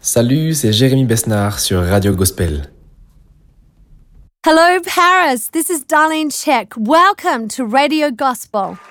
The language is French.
Salut, c'est Jérémy Besnard sur Radio Gospel. Hello, Paris. This is Darlene Check. Welcome to Radio Gospel.